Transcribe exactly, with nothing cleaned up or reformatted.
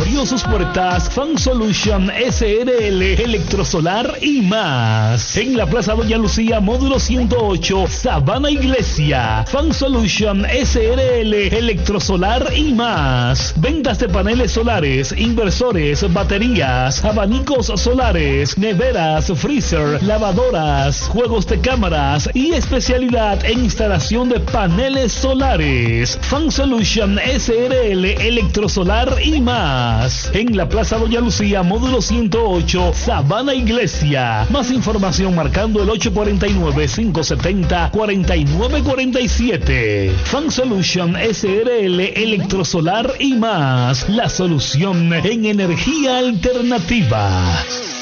abrió sus puertas Fan Solution S R L Electrosolar y más. En la Plaza Doña Lucía, módulo ciento ocho, Sabana Iglesia. Fan Solution S R L Electrosolar y más. Ventas de paneles solares, inversores, baterías, abanicos solares, neveras, freezer, lavadoras, juegos de cámaras y especialidad en instalación de paneles solares. Fan Solution S R L Electrosolar y más. En la Plaza Doña Lucía, módulo ciento ocho, Sabana Iglesia. Más información marcando el ocho cuatro nueve, cinco siete cero, cuatro nueve cuatro siete. Fan Solution S R L Electrosolar y más. La solución en energía alternativa.